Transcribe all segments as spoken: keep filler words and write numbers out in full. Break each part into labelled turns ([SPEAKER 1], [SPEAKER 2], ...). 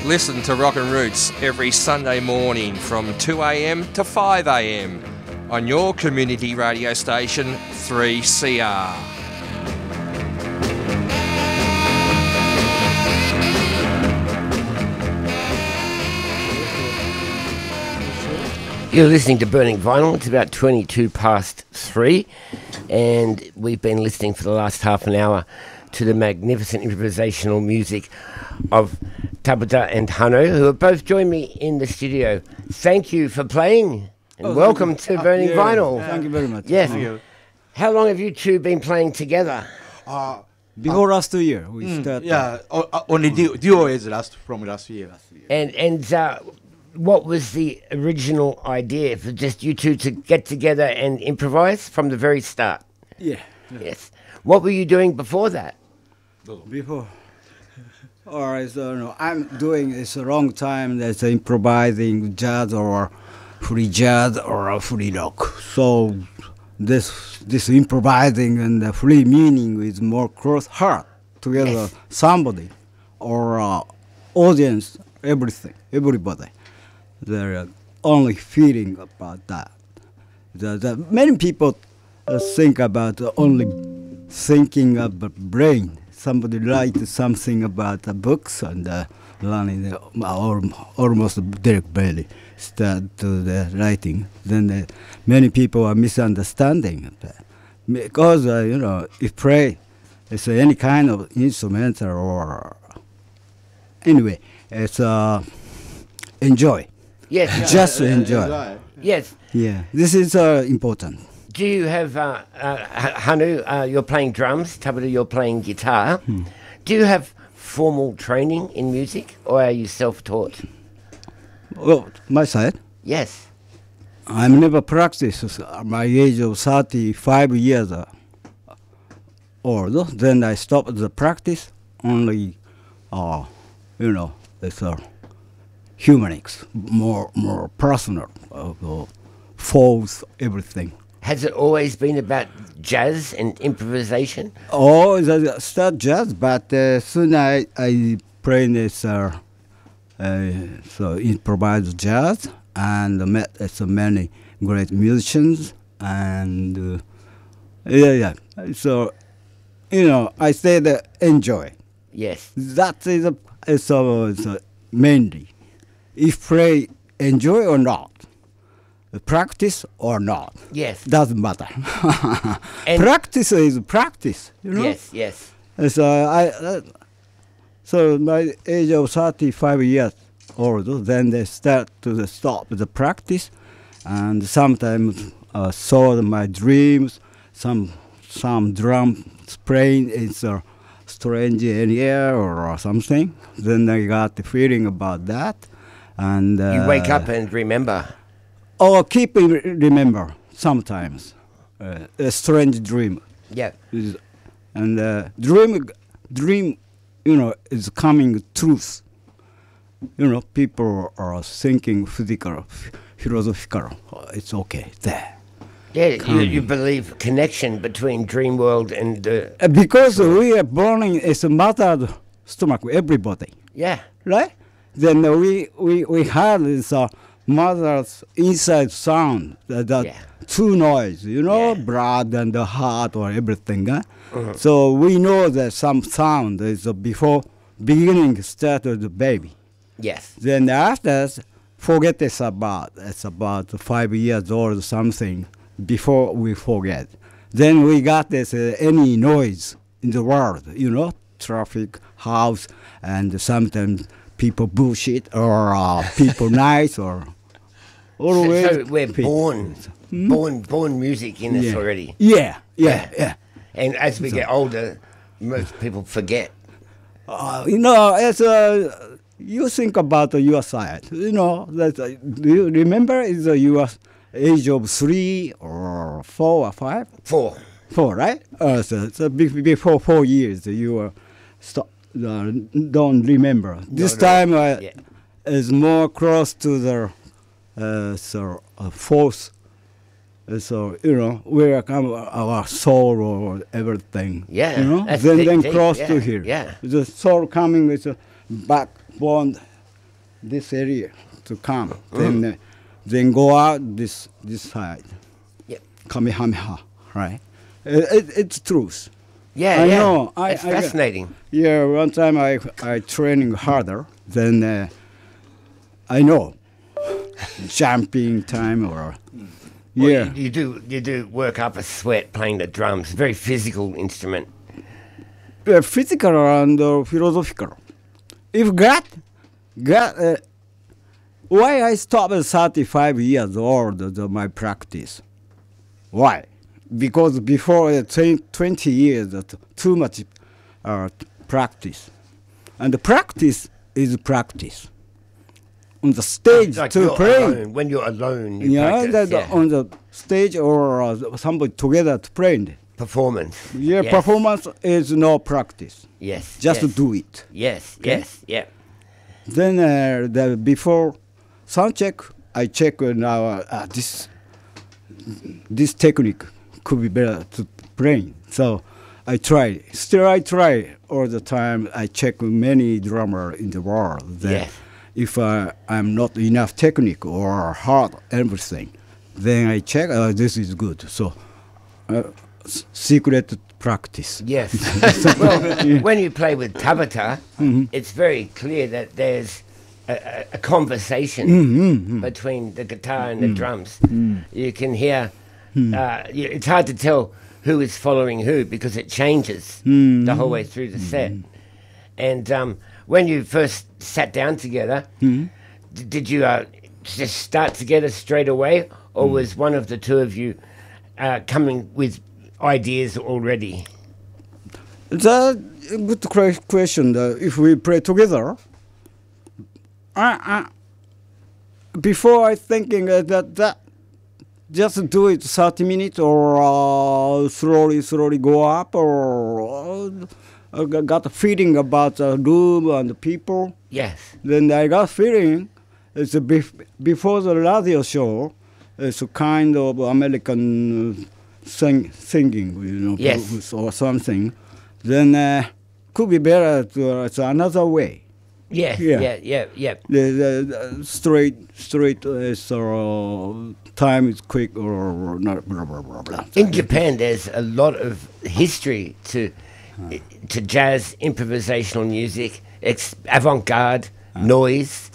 [SPEAKER 1] Listen to Rockin' Roots every Sunday morning from two a m to five a m on your community radio station three C R.
[SPEAKER 2] You're listening to Burning Vinyl. It's about twenty-two past three, and we've been listening for the last half an hour to the magnificent improvisational music of Tabata and Hano, who have both joined me in the studio. Thank you for playing, and
[SPEAKER 3] oh,
[SPEAKER 2] welcome to Burning
[SPEAKER 3] uh, yeah,
[SPEAKER 2] Vinyl.
[SPEAKER 3] Thank you very much.
[SPEAKER 2] Yes.
[SPEAKER 3] Thank you.
[SPEAKER 2] How long have you two been playing together?
[SPEAKER 3] Uh, Before uh, last year, we
[SPEAKER 4] mm,
[SPEAKER 3] started.
[SPEAKER 4] Yeah, uh, uh, only duo, duo is last from last year. Last year.
[SPEAKER 2] And and uh, what was the original idea for just you two to get together and improvise from the very start?
[SPEAKER 3] Yeah. yeah.
[SPEAKER 2] Yes. What were you doing before that?
[SPEAKER 3] Before. All right, so no, I'm doing this a long time. That's improvising jazz or free jazz or free rock. So this this improvising and the free meaning is more cross heart together.
[SPEAKER 2] Yes.
[SPEAKER 3] Somebody or uh, audience, everything, everybody. They're only feeling about that. The, the, many people uh, think about uh, only thinking of the brain. Somebody writes something about the books and uh, learning uh, almost Derek Bailey start to the writing. Then uh, many people are misunderstanding that. Because, uh, you know, if play is any kind of instrumental or anyway, it's uh, enjoy.
[SPEAKER 2] Yes.
[SPEAKER 3] Just
[SPEAKER 4] Yeah, yeah,
[SPEAKER 3] enjoy.
[SPEAKER 4] enjoy.
[SPEAKER 2] Yes.
[SPEAKER 3] Yeah, this is uh, important.
[SPEAKER 2] Do you have, uh, uh, Hanu, uh, you're playing drums, Tabata, you're playing guitar.
[SPEAKER 3] Hmm.
[SPEAKER 2] Do you have formal training in music, or are you self-taught?
[SPEAKER 3] Well, my side,
[SPEAKER 2] Yes.
[SPEAKER 3] I never practiced at my age of thirty-five years uh, old. Then I stopped the practice, only, uh, you know, it's uh, humanics, more more personal, uh, uh, falls, everything.
[SPEAKER 2] Has it always been about jazz and improvisation?
[SPEAKER 3] Oh, I start jazz, but uh, soon I I play this uh, uh, so improvised jazz and met uh, so many great musicians and uh, yeah yeah. So you know I say that enjoy.
[SPEAKER 2] Yes.
[SPEAKER 3] That is a is a, is a mainly if play enjoy or not. Practice or not,
[SPEAKER 2] Yes.
[SPEAKER 3] doesn't matter.
[SPEAKER 2] And-
[SPEAKER 3] practice is practice, you know.
[SPEAKER 2] Yes, yes.
[SPEAKER 3] And so I, uh, so my age of thirty-five years old, then they start to stop the practice, and sometimes uh, saw my dreams, some some drum playing is uh, strange in the air or something. Then I got the feeling about that, and uh,
[SPEAKER 2] You wake up and remember.
[SPEAKER 3] or keep in remember sometimes uh, a strange dream.
[SPEAKER 2] Yeah.
[SPEAKER 3] Is, and uh, dream, dream, you know, is coming truth. You know, people are thinking physical, philosophical. Oh, it's okay there.
[SPEAKER 2] Yeah, you,
[SPEAKER 3] Coming.
[SPEAKER 2] you believe connection between dream world and the...
[SPEAKER 3] Uh, because we are born in a mother's stomach, everybody,
[SPEAKER 2] Yeah.
[SPEAKER 3] right? Then uh, we we we heard this uh, mother's inside sound, the, the
[SPEAKER 2] Yeah.
[SPEAKER 3] two noise, you know,
[SPEAKER 2] Yeah.
[SPEAKER 3] blood and the heart or everything. Huh? So we know that some sound is uh, before beginning start of the baby.
[SPEAKER 2] Yes.
[SPEAKER 3] Then after, forget it's about it's about five years old or something before we forget. Then we got this uh, any noise in the world, you know, traffic, house, and sometimes people bullshit or uh, people nice or
[SPEAKER 2] So,
[SPEAKER 3] always.
[SPEAKER 2] so we're
[SPEAKER 3] pe-
[SPEAKER 2] born,
[SPEAKER 3] Hmm?
[SPEAKER 2] born, born music in us
[SPEAKER 3] Yeah.
[SPEAKER 2] already.
[SPEAKER 3] Yeah, yeah, yeah.
[SPEAKER 2] And as we
[SPEAKER 3] So-
[SPEAKER 2] get older, most people forget.
[SPEAKER 3] Uh, you know, as uh, you think about uh, your side, you know, that uh, do you remember is uh, your age of three or four or five?
[SPEAKER 2] Four.
[SPEAKER 3] Four, right? Uh, so, so be- before four years, you uh, stop, uh, don't remember. This
[SPEAKER 2] no.
[SPEAKER 3] time uh,
[SPEAKER 2] Yeah.
[SPEAKER 3] is more close to the uh, so uh, fourth. Uh, so you know where come our soul or everything.
[SPEAKER 2] Yeah,
[SPEAKER 3] you know.
[SPEAKER 2] that's
[SPEAKER 3] then
[SPEAKER 2] deep,
[SPEAKER 3] then
[SPEAKER 2] deep,
[SPEAKER 3] cross
[SPEAKER 2] yeah,
[SPEAKER 3] to here.
[SPEAKER 2] yeah.
[SPEAKER 3] The soul coming with a backbone this area to come. Then uh, then go out this this side.
[SPEAKER 2] Yep.
[SPEAKER 3] Kamehameha, right? It, it, it's truth.
[SPEAKER 2] Yeah,
[SPEAKER 3] I
[SPEAKER 2] yeah.
[SPEAKER 3] know. I,
[SPEAKER 2] It's
[SPEAKER 3] I-
[SPEAKER 2] fascinating.
[SPEAKER 3] Yeah, one time I I training harder than uh, I know jumping time or
[SPEAKER 2] Well,
[SPEAKER 3] yeah.
[SPEAKER 2] you, you do you do work up a sweat playing the drums. Very physical instrument.
[SPEAKER 3] Uh, physical and uh, philosophical. If God, God, uh, why I stopped at thirty-five years old the, my practice? Why? Because before uh, twen- twenty years, uh, t- too much uh, practice, and the practice is practice. On the stage
[SPEAKER 2] Like
[SPEAKER 3] to
[SPEAKER 2] you're
[SPEAKER 3] play,
[SPEAKER 2] alone. When you're alone, you
[SPEAKER 3] yeah,
[SPEAKER 2] practice.
[SPEAKER 3] that
[SPEAKER 2] yeah.
[SPEAKER 3] on the stage or uh, somebody together to play.
[SPEAKER 2] Performance.
[SPEAKER 3] Yeah,
[SPEAKER 2] Yes.
[SPEAKER 3] performance is no practice.
[SPEAKER 2] Yes.
[SPEAKER 3] Just
[SPEAKER 2] yes.
[SPEAKER 3] do it.
[SPEAKER 2] Yes.
[SPEAKER 3] Okay?
[SPEAKER 2] Yes. Yeah.
[SPEAKER 3] Then uh, the before sound check, I check uh, now uh, this this technique could be better to play. So I try. Still, I try all the time. I check many drummer in the world. That
[SPEAKER 2] Yes.
[SPEAKER 3] if uh, I'm not enough technique or hard everything, then I check. Uh, this is good. So uh, s- secret practice.
[SPEAKER 2] Yes. Well, when you play with Tabata, it's very clear that there's a, a, a conversation between the guitar and the drums. You can hear. Uh, you, it's hard to tell who is following who because it changes the whole way through the set. And um, when you first sat down together, d- did you uh, just start together straight away, or was one of the two of you uh, coming with ideas already?
[SPEAKER 3] It's a good que- question. Uh, if we play together, I, I, before I thinking uh, that that just do it thirty minutes or uh, slowly slowly go up or uh, I got a feeling about the room and the people.
[SPEAKER 2] Yes.
[SPEAKER 3] Then I got feeling it's a bef- before the radio show. It's a kind of American uh, sing- singing, you know,
[SPEAKER 2] Yes.
[SPEAKER 3] or something. Then uh, could be better to uh, it's another way.
[SPEAKER 2] Yeah,
[SPEAKER 3] Yeah.
[SPEAKER 2] yeah, yeah, yeah.
[SPEAKER 3] The, the, the straight straight is uh, time is quick or not. Blah, blah, blah, blah.
[SPEAKER 2] In Japan, there's a lot of history to to jazz, improvisational music, ex- avant-garde, noise,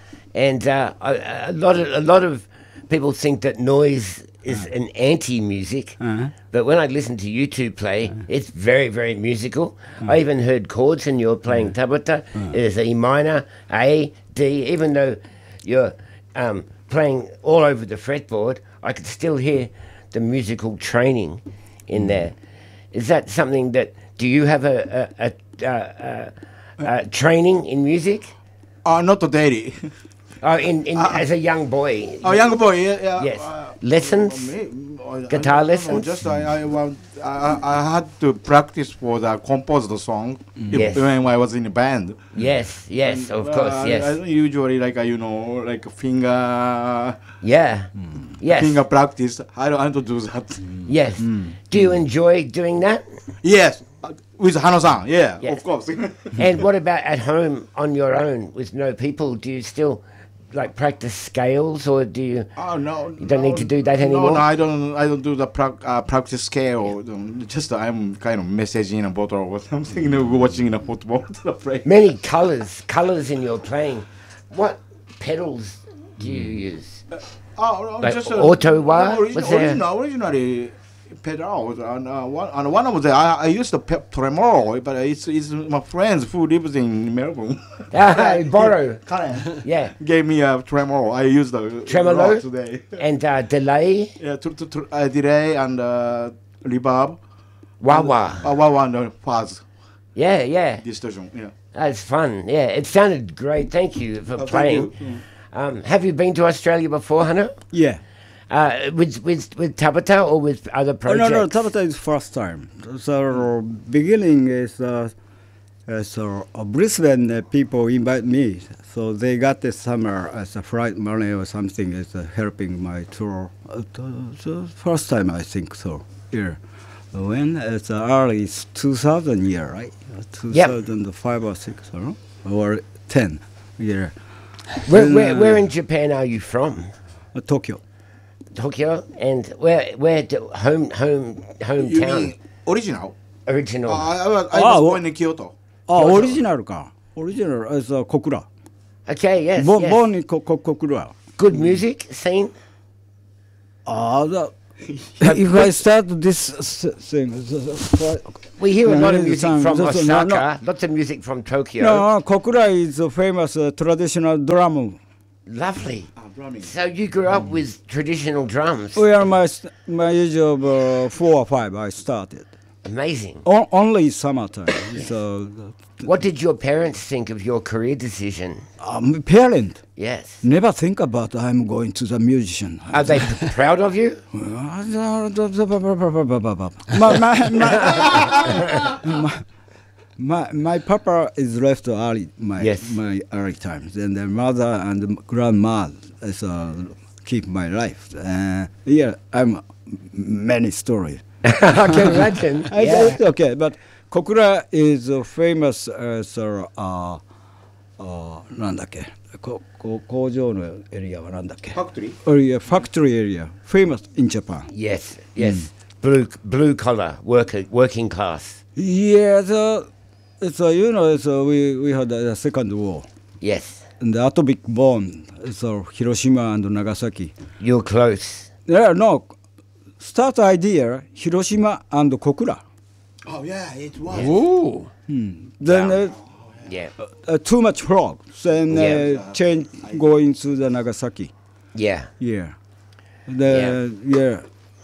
[SPEAKER 2] and uh, a, a lot of a lot of people think that noise is an anti-music.
[SPEAKER 3] Uh-huh.
[SPEAKER 2] But when I listen to you two play, it's very, very musical. I even heard chords and you're playing tabata. There's E minor, A, D. Even though you're um, playing all over the fretboard, I could still hear the musical training in there. Is that something that, do you have a, a, a, a, a, a training in music?
[SPEAKER 4] Uh, not daily.
[SPEAKER 2] Oh, in, in as a young boy?
[SPEAKER 4] Oh, young boy, yeah. yeah
[SPEAKER 2] Yes.
[SPEAKER 4] uh,
[SPEAKER 2] Lessons?
[SPEAKER 4] me- I- I
[SPEAKER 2] Guitar
[SPEAKER 4] don't know,
[SPEAKER 2] lessons?
[SPEAKER 4] Just I, I, want, I, I had to practice for the composed song if-
[SPEAKER 2] Yes.
[SPEAKER 4] when I was in a band.
[SPEAKER 2] Yes, yes, of
[SPEAKER 4] Uh,
[SPEAKER 2] course,
[SPEAKER 4] I-
[SPEAKER 2] yes.
[SPEAKER 4] I usually like uh, you know like finger
[SPEAKER 2] Yeah. Yes.
[SPEAKER 4] finger practice. I don't, I don't do that.
[SPEAKER 2] Yes. Do you enjoy doing that?
[SPEAKER 4] Yes, uh, with Hano-san. Yeah,
[SPEAKER 2] Yes.
[SPEAKER 4] of course.
[SPEAKER 2] And what about at home on your own with no people? Do you still like practice scales, or do you?
[SPEAKER 4] Oh no!
[SPEAKER 2] You don't
[SPEAKER 4] no,
[SPEAKER 2] need to do that
[SPEAKER 4] no,
[SPEAKER 2] anymore?
[SPEAKER 4] No, I don't. I don't do the prac uh, practice scale. Um, Just I'm kind of messaging in a bottle or something. You know, watching in a football to play.
[SPEAKER 2] Many colors, colors in your playing. What pedals do you use?
[SPEAKER 4] Oh, no,
[SPEAKER 2] Like
[SPEAKER 4] just
[SPEAKER 2] auto wah?
[SPEAKER 4] Origin,
[SPEAKER 2] Was there-
[SPEAKER 4] original, originally pedals. And uh, one, and one of the I, I used the pe- tremolo, but it's it's my friends who lives in Melbourne.
[SPEAKER 2] Ah, borrow.
[SPEAKER 4] Karen
[SPEAKER 2] Yeah.
[SPEAKER 4] gave me a tremolo. I used the
[SPEAKER 2] Tremolo?
[SPEAKER 4] lot today.
[SPEAKER 2] And uh, delay.
[SPEAKER 4] Yeah, to, to, to, uh, delay and uh, reverb.
[SPEAKER 2] Wah wah.
[SPEAKER 4] Uh, wah wah and uh, fuzz
[SPEAKER 2] Yeah, yeah.
[SPEAKER 4] distortion. Yeah.
[SPEAKER 2] That's fun. Yeah, it sounded great. Thank you for
[SPEAKER 4] Oh, thank
[SPEAKER 2] playing.
[SPEAKER 4] you. Mm.
[SPEAKER 2] Um, have you been to Australia before, Hannah?
[SPEAKER 3] Yeah.
[SPEAKER 2] Uh, with with with Tabata or with other
[SPEAKER 3] Oh,
[SPEAKER 2] projects?
[SPEAKER 3] no, no, Tabata is first time. So beginning is uh, uh, so uh, Brisbane uh, people invite me. So they got this summer as a flight money or something is uh, helping my tour. Uh, to- so first time I think so here. When it's uh, early two thousand year, right? Uh, two thousand five or six, or, or ten year.
[SPEAKER 2] Where, where, where in Japan are you from?
[SPEAKER 3] Uh, Tokyo.
[SPEAKER 2] Tokyo, and where where do, home home
[SPEAKER 4] You
[SPEAKER 2] hometown
[SPEAKER 4] mean original?
[SPEAKER 2] original?
[SPEAKER 4] Uh, I, I was, I
[SPEAKER 3] Ah,
[SPEAKER 4] was
[SPEAKER 3] wha-
[SPEAKER 4] born in Kyoto.
[SPEAKER 3] あ、オリジナルか。オリジナル、あ、そう、小倉。
[SPEAKER 2] okay, yes,
[SPEAKER 3] ボ
[SPEAKER 2] yes.
[SPEAKER 3] ボンにここ小倉。
[SPEAKER 2] Good music scene.
[SPEAKER 3] ああ、だ。If I start this s- thing,
[SPEAKER 2] We hear a
[SPEAKER 3] No,
[SPEAKER 2] lot of
[SPEAKER 3] no,
[SPEAKER 2] music
[SPEAKER 3] some-
[SPEAKER 2] from
[SPEAKER 3] no, no,
[SPEAKER 2] Osaka,
[SPEAKER 3] no.
[SPEAKER 2] lots of music from Tokyo.
[SPEAKER 3] no, Kokura is a famous uh, traditional drum.
[SPEAKER 2] Lovely.
[SPEAKER 4] Ah, drumming.
[SPEAKER 2] So you grew up with traditional drums.
[SPEAKER 3] Where my st- my age of uh, four or five, I started.
[SPEAKER 2] Amazing.
[SPEAKER 3] O- only summertime. So,
[SPEAKER 2] What did your parents think of your career decision?
[SPEAKER 3] um, parent
[SPEAKER 2] Yes.
[SPEAKER 3] never think about I'm going to the musician.
[SPEAKER 2] Are they p- proud of you?
[SPEAKER 3] my, my, my, my, my, my papa is left early, my
[SPEAKER 2] Yes.
[SPEAKER 3] my early times, and the mother and grandma is, uh, keep my life. Uh, yeah, I'm many stories.
[SPEAKER 2] I can imagine.
[SPEAKER 3] I-
[SPEAKER 2] Yeah.
[SPEAKER 3] it's okay, but Kokura is uh, famous as a uh, uh, なんだっけ、ここ工場のエリアはなんだっけ、
[SPEAKER 4] Factory?
[SPEAKER 3] area, factory area, famous in Japan.
[SPEAKER 2] Yes, yes. Blue blue collar worker working class.
[SPEAKER 3] Yeah, the, it's uh, you know, it's, uh, we we had the second war,
[SPEAKER 2] Yes.
[SPEAKER 3] and the atomic bomb. So Hiroshima and Nagasaki.
[SPEAKER 2] You're close.
[SPEAKER 3] Yeah, no, start idea Hiroshima and Kokura.
[SPEAKER 4] Oh, yeah, it was.
[SPEAKER 1] Ooh.
[SPEAKER 3] Then uh,
[SPEAKER 2] Yeah.
[SPEAKER 3] uh, too much frog. Then uh,
[SPEAKER 2] Yeah.
[SPEAKER 3] change going to the Nagasaki.
[SPEAKER 2] Yeah.
[SPEAKER 3] Yeah. The yeah.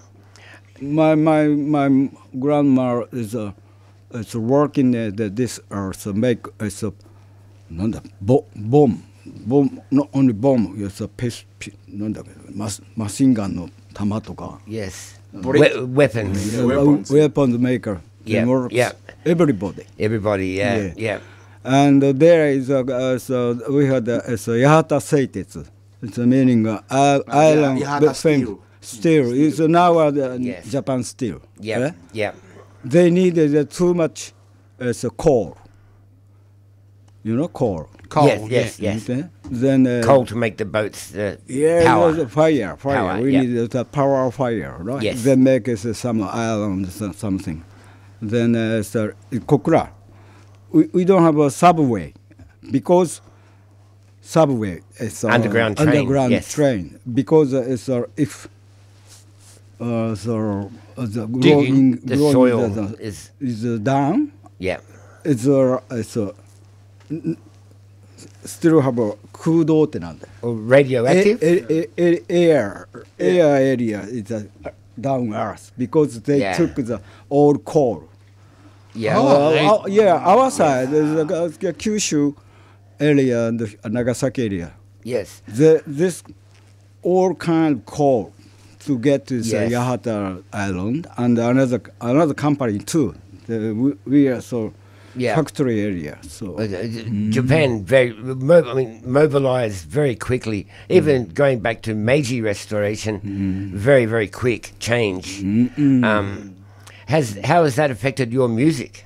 [SPEAKER 3] My my my grandma is a is working at the, this earth uh, make it's a なんだ bo- bomb bomb not only bomb it's a piece なんだっけマスマシンガンの弾とか
[SPEAKER 2] Yes.
[SPEAKER 4] Bullet.
[SPEAKER 2] We- weapons.
[SPEAKER 4] Yeah, weapons.
[SPEAKER 3] Uh, weapons maker. They
[SPEAKER 2] Yeah,
[SPEAKER 3] works
[SPEAKER 2] yeah.
[SPEAKER 3] everybody.
[SPEAKER 2] Everybody. Yeah.
[SPEAKER 3] Yeah.
[SPEAKER 2] Yeah.
[SPEAKER 3] And uh, there is a, uh, so we had a, it's a Yahata Seitetsu. It's a meaning uh, uh, island
[SPEAKER 4] Yahata
[SPEAKER 3] the fame-
[SPEAKER 4] steel.
[SPEAKER 3] Steel. It's uh, now uh, the
[SPEAKER 2] Yes.
[SPEAKER 3] Japan steel.
[SPEAKER 2] Yeah.
[SPEAKER 3] Eh?
[SPEAKER 2] Yeah.
[SPEAKER 3] They needed uh, too much uh, so coal. You know coal.
[SPEAKER 4] Coal,
[SPEAKER 2] Yes. Yes. Yes.
[SPEAKER 3] Okay? Then uh,
[SPEAKER 2] Coal to make the boats. Uh,
[SPEAKER 3] Yeah,
[SPEAKER 2] power.
[SPEAKER 3] there's a fire, fire.
[SPEAKER 2] Power,
[SPEAKER 3] we
[SPEAKER 2] yeah.
[SPEAKER 3] need the power of fire, right?
[SPEAKER 2] Yes.
[SPEAKER 3] Then make us uh, some island, so- something. Then uh, so, in Kokura, we, we don't have a subway because subway is uh,
[SPEAKER 2] Underground train,
[SPEAKER 3] underground
[SPEAKER 2] yes.
[SPEAKER 3] train because uh, it's uh, if uh, so uh, the growing,
[SPEAKER 2] Digging the
[SPEAKER 3] growing
[SPEAKER 2] soil
[SPEAKER 3] the- the-
[SPEAKER 2] is.
[SPEAKER 3] is uh, down.
[SPEAKER 2] Yeah.
[SPEAKER 3] It's uh, it's uh, n- n- still have a 空洞ってなんだよ。
[SPEAKER 2] Or radioactive.
[SPEAKER 3] A- a- a- air air area is a down earth because they
[SPEAKER 2] Yeah.
[SPEAKER 3] took the old coal.
[SPEAKER 2] yeah.
[SPEAKER 3] Uh, uh, yeah, our side is a, a Kyushu area and the Nagasaki area.
[SPEAKER 2] Yes.
[SPEAKER 3] The, this all kind of coal to get to the
[SPEAKER 2] Yes.
[SPEAKER 3] Yahata Island and another another company too. The, we, we are so
[SPEAKER 2] Yeah.
[SPEAKER 3] factory area. So
[SPEAKER 2] Uh, uh, Japan very mo- I mean mobilized very quickly. Even going back to Meiji Restoration, very very quick change. Um, has how has that affected your music?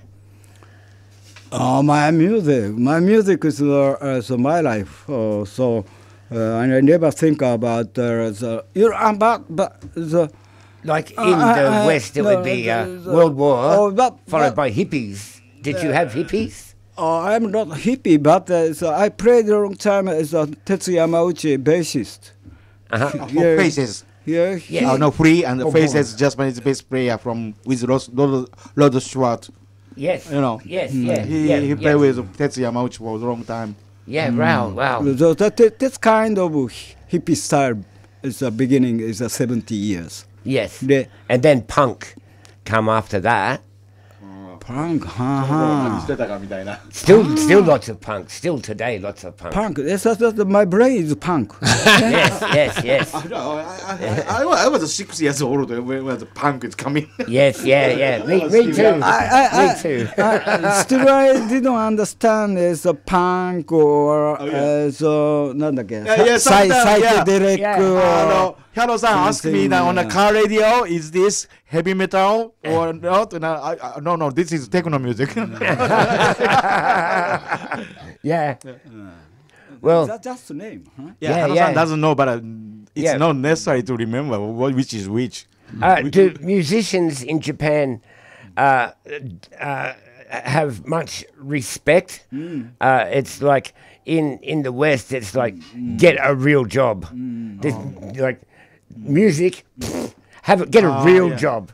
[SPEAKER 3] Oh, my music. My music is uh, uh, so my life. Uh, so uh, I never think about uh, the you know about but the
[SPEAKER 2] Like in
[SPEAKER 3] Uh,
[SPEAKER 2] the
[SPEAKER 3] uh,
[SPEAKER 2] West, it
[SPEAKER 3] no,
[SPEAKER 2] would be uh,
[SPEAKER 3] the- the-
[SPEAKER 2] World War,
[SPEAKER 3] oh, but-
[SPEAKER 2] followed
[SPEAKER 3] but-
[SPEAKER 2] by hippies. Did you have hippies?
[SPEAKER 3] uh, I'm not hippie, but uh, so I played a long time as a Tetsuya Yamauchi bassist.
[SPEAKER 2] Uh-huh.
[SPEAKER 4] Oh,
[SPEAKER 3] Yeah.
[SPEAKER 4] Faces.
[SPEAKER 3] Yeah,
[SPEAKER 2] Yeah.
[SPEAKER 3] he-
[SPEAKER 4] Oh, no, free and
[SPEAKER 2] Oh,
[SPEAKER 4] Faces, Japanese bass player from with Rod, Rod, Rod Stewart.
[SPEAKER 2] Yes.
[SPEAKER 4] You know.
[SPEAKER 2] Yes. Yeah.
[SPEAKER 4] He,
[SPEAKER 2] yeah,
[SPEAKER 4] he
[SPEAKER 2] yeah.
[SPEAKER 4] played with Tetsuya Yamauchi for a long time.
[SPEAKER 2] Yeah. Wow. Wow.
[SPEAKER 3] So that, that this kind of hippie style is the beginning is the seventy years.
[SPEAKER 2] Yes.
[SPEAKER 3] The
[SPEAKER 2] And then punk come after that.
[SPEAKER 3] punk, haha.
[SPEAKER 2] Still, still lots of punk. Still today, lots of punk.
[SPEAKER 3] Punk. Yes, that's, that's, my brain is punk.
[SPEAKER 2] Yes. Yes. Yes.
[SPEAKER 4] I, I, I, I was six years old when, when the punk is coming.
[SPEAKER 2] Yes. Yeah. Yeah. Me. Me too.
[SPEAKER 3] I, I,
[SPEAKER 2] Me too.
[SPEAKER 3] I, still I didn't understand it's a punk or
[SPEAKER 4] Oh, yeah.
[SPEAKER 3] uh, so なんだっけ
[SPEAKER 4] Yeah, yeah,
[SPEAKER 3] Psy-
[SPEAKER 4] sometimes, yeah.
[SPEAKER 3] psychedelic
[SPEAKER 2] Yeah.
[SPEAKER 3] or
[SPEAKER 4] Uh, no, Hano-san asked me that on the
[SPEAKER 3] Something,
[SPEAKER 4] car radio, is this heavy metal or not? And I, I, no, no, this is techno music.
[SPEAKER 2] Yeah. Well,
[SPEAKER 3] That's just the name, huh?
[SPEAKER 4] Yeah,
[SPEAKER 2] Yeah,
[SPEAKER 4] Hana-san
[SPEAKER 2] yeah.
[SPEAKER 4] doesn't know, but uh, it's
[SPEAKER 2] Yeah.
[SPEAKER 4] not necessary to remember what, which is which.
[SPEAKER 2] Uh, do musicians in Japan uh, uh, have much respect? Uh, it's like in in the West, it's like get a real job. There's, like music, pfft, have a, get a
[SPEAKER 4] Ah,
[SPEAKER 2] real
[SPEAKER 4] yeah.
[SPEAKER 2] job.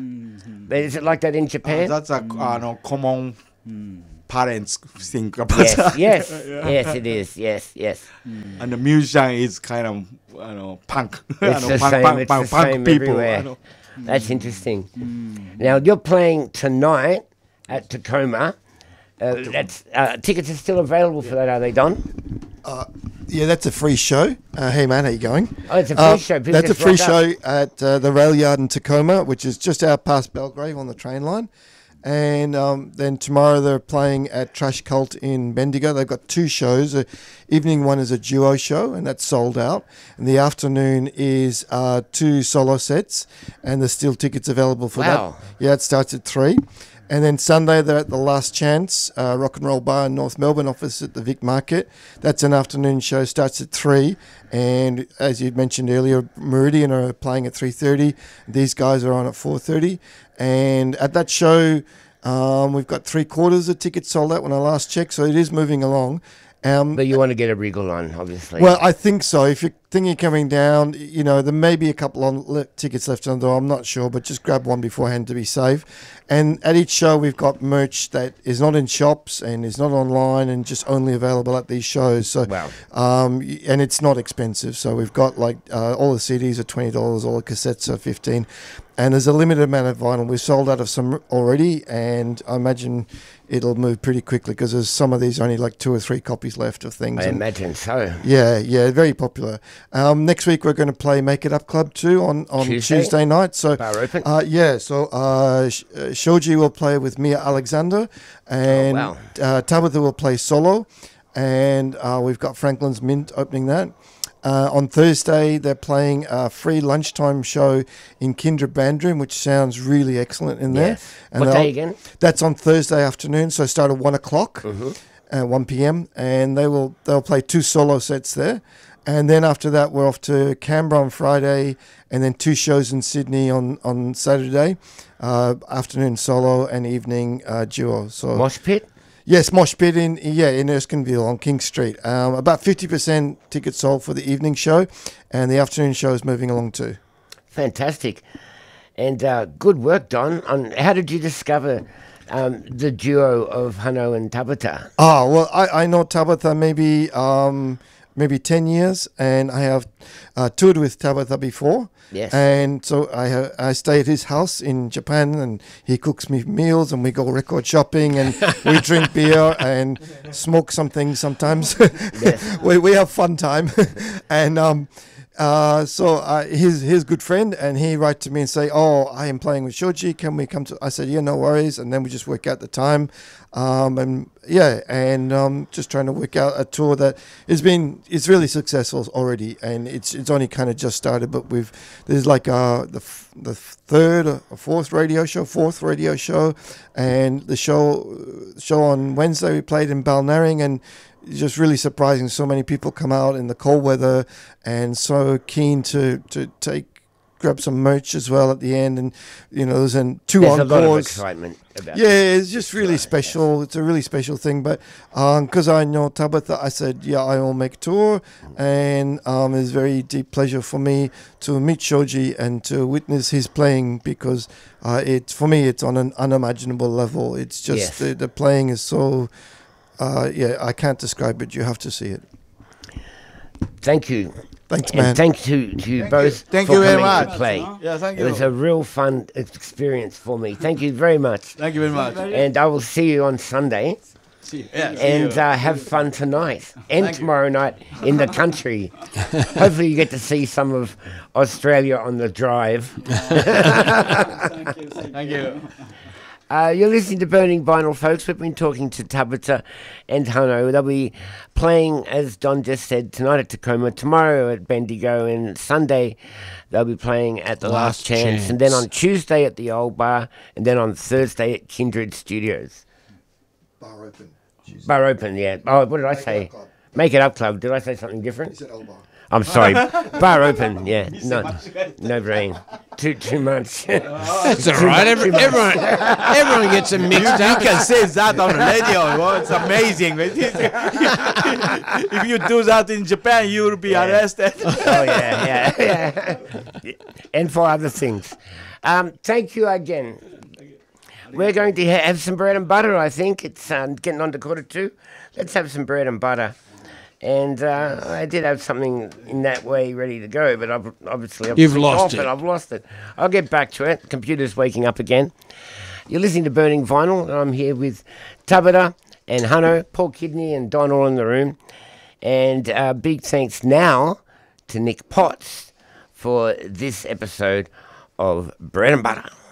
[SPEAKER 2] Is it like that in
[SPEAKER 4] Uh,
[SPEAKER 2] Japan?
[SPEAKER 4] that's a uh, no, common parents think about
[SPEAKER 2] yes,
[SPEAKER 4] that.
[SPEAKER 2] yes, yes. It is. Yes, yes.
[SPEAKER 4] And the musician is kind of you know punk.
[SPEAKER 2] It's
[SPEAKER 4] you know,
[SPEAKER 2] the
[SPEAKER 4] punk,
[SPEAKER 2] same.
[SPEAKER 4] punk,
[SPEAKER 2] It's
[SPEAKER 4] punk,
[SPEAKER 2] the
[SPEAKER 4] punk
[SPEAKER 2] same
[SPEAKER 4] people.
[SPEAKER 2] everywhere.
[SPEAKER 4] you know.
[SPEAKER 2] That's interesting. Now you're playing tonight at Tacoma. Uh, that's uh, tickets are still available for that, are they, Don?
[SPEAKER 5] Yeah, that's a free show. Uh, hey, man, how you going?
[SPEAKER 2] Oh, it's a free
[SPEAKER 5] Uh,
[SPEAKER 2] show. Please
[SPEAKER 5] That's a
[SPEAKER 2] just
[SPEAKER 5] free
[SPEAKER 2] rock up.
[SPEAKER 5] show at uh, the rail yard in Tacoma, which is just out past Belgrave on the train line. And um, then tomorrow they're playing at Trash Cult in Bendigo. They've got two shows. The evening one is a duo show, and that's sold out. And the afternoon is uh, two solo sets, and there's still tickets available for
[SPEAKER 2] Wow.
[SPEAKER 5] that. Yeah, it starts at three. And then Sunday they're at the Last Chance uh, Rock and Roll Bar in North Melbourne, office at the Vic Market. That's an afternoon show, starts at three. And as you mentioned earlier, Meridian are playing at three thirty. These guys are on at four thirty. And at that show, um, we've got three quarters of tickets sold out when I last checked, so it is moving along. Um,
[SPEAKER 2] But you want to get a Regal on, obviously.
[SPEAKER 5] well, I think so. If you're thinking of coming down, y- you know, there may be a couple of le- tickets left on the door. I'm not sure, but just grab one beforehand to be safe. And at each show, we've got merch that is not in shops and is not online and just only available at these shows. So,
[SPEAKER 2] Wow.
[SPEAKER 5] um, y- and it's not expensive. So we've got like uh, all the C Ds are twenty dollars, all the cassettes are fifteen, and there's a limited amount of vinyl. We've sold out of some already, and I imagine it'll move pretty quickly because there's some of these only like two or three copies left of things.
[SPEAKER 2] I
[SPEAKER 5] and-
[SPEAKER 2] imagine so.
[SPEAKER 5] yeah, yeah, very popular. Um, next week we're going to play Make It Up Club too on, on
[SPEAKER 2] Tuesday?
[SPEAKER 5] Tuesday, night. So,
[SPEAKER 2] Bar open.
[SPEAKER 5] uh, yeah, so uh, Sh- uh, Shoji will play with Mia Alexander, and
[SPEAKER 2] Oh, wow.
[SPEAKER 5] uh, Tabitha will play solo, and uh, we've got Franklin's Mint opening that. Uh, on Thursday, they're playing a free lunchtime show in Kindred Bandroom, which sounds really excellent in there.
[SPEAKER 2] Yes.
[SPEAKER 5] And
[SPEAKER 2] What
[SPEAKER 5] they'll-
[SPEAKER 2] day again?
[SPEAKER 5] That's on Thursday afternoon, so start at one o'clock, at one p.m. and they will they'll play two solo sets there, and then after that we're off to Canberra on Friday, and then two shows in Sydney on on Saturday, uh, afternoon solo and evening uh, duo. So
[SPEAKER 2] Mosh Pit?
[SPEAKER 5] yes, Mosh Pit in yeah in Erskineville on King Street. Um, about fifty percent tickets sold for the evening show, and the afternoon show is moving along too.
[SPEAKER 2] Fantastic. And uh, good work, Don. On how did you discover um, the duo of Hano and Tabata?
[SPEAKER 5] Oh, well, I, I know Tabitha maybe um, maybe ten years, and I have uh, toured with Tabitha before.
[SPEAKER 2] Yes.
[SPEAKER 5] And so I ha- I stay at his house in Japan, and he cooks me meals, and we go record shopping, and we drink beer and smoke some things sometimes.
[SPEAKER 2] Yes.
[SPEAKER 5] we, we have fun time. and um, uh, so uh, he's his good friend, and he write to me and say, "Oh, I am playing with Shoji. Can we come to?" I said, "Yeah, no worries." And then we just work out the time, um, and yeah, and um, just trying to work out a tour that has been it's really successful already, and it's it's only kind of just started. But we've there's like uh, the f- the third or fourth radio show, fourth radio show, and the show show on Wednesday we played in Balnarring, and just really surprising. So many people come out in the cold weather and so keen to, to take grab some merch as well at the end. And you know, there's an two
[SPEAKER 2] There's a lot of
[SPEAKER 5] encores.
[SPEAKER 2] excitement about
[SPEAKER 5] Yeah,
[SPEAKER 2] this.
[SPEAKER 5] it's just really special. It's a really special thing. But because I know Tabitha, I said, yeah, I will make a tour, and um, it's very deep pleasure for me to meet Shoji and to witness his playing because uh, it for me it's on an unimaginable level. It's just
[SPEAKER 2] Yes.
[SPEAKER 5] the, the playing is so. Uh, yeah, I can't describe it. You have to see it.
[SPEAKER 2] Thank you.
[SPEAKER 5] Thanks,
[SPEAKER 2] And
[SPEAKER 5] man.
[SPEAKER 2] thank to, to you both
[SPEAKER 4] Thank
[SPEAKER 2] for
[SPEAKER 4] you very
[SPEAKER 2] coming to
[SPEAKER 4] much.
[SPEAKER 2] play.
[SPEAKER 4] Yeah, thank
[SPEAKER 2] It
[SPEAKER 4] you.
[SPEAKER 2] was a real fun experience for me. Thank you very much.
[SPEAKER 4] Thank you very much.
[SPEAKER 2] And I will see you on Sunday.
[SPEAKER 4] Yeah, see
[SPEAKER 2] And
[SPEAKER 4] you.
[SPEAKER 2] uh, have fun tonight and
[SPEAKER 4] Thank you.
[SPEAKER 2] tomorrow night in the country. Hopefully, you get to see some of Australia on the drive.
[SPEAKER 4] Thank you.
[SPEAKER 2] Uh, you're listening to Burning Vinyl, folks. We've been talking to Tabitha and Hano. They'll be playing, as Don just said, tonight at Tacoma, tomorrow at Bendigo, and Sunday they'll be playing at the Last,
[SPEAKER 1] Last
[SPEAKER 2] Chance, and then
[SPEAKER 1] Chance.
[SPEAKER 2] on Tuesday at the Old Bar, and then on Thursday at Kindred Studios.
[SPEAKER 5] Bar open.
[SPEAKER 2] Bar open, yeah. Oh, what did I say? Make It Up Club. Did I say something different?
[SPEAKER 5] He said El Bar.
[SPEAKER 2] I'm sorry. Bar open. Yeah. No, no brain. Too too much.
[SPEAKER 6] That's all right. Every, everyone, everyone gets them mixed up.
[SPEAKER 4] You can say that on the radio. Well, it's amazing. If you do that in Japan, you will be
[SPEAKER 2] Yeah.
[SPEAKER 4] arrested.
[SPEAKER 2] Oh yeah, yeah, yeah. And for other things. Um, thank you again. We're going to ha- have some bread and butter. I think it's um, getting on to quarter two. Let's have some bread and butter. And uh, I did have something in that way ready to go, but I've, obviously I've
[SPEAKER 6] You've
[SPEAKER 2] clicked
[SPEAKER 6] lost
[SPEAKER 2] off
[SPEAKER 6] it.
[SPEAKER 2] and I've lost it. I'll get back to it. Computer's waking up again. You're listening to Burning Vinyl, and I'm here with Tabata and Hano, Paul Kidney and Don all in the room. And uh, big thanks now to Nick Potts for this episode of Bread and Butter.